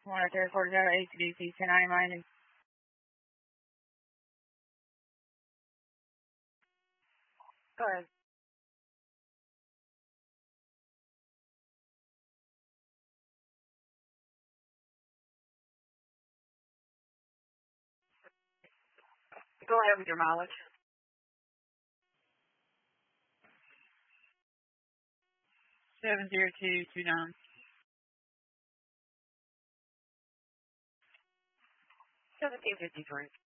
Monitor 40 HDC 1099. Go ahead. Go ahead with your mileage. 70229. 1753.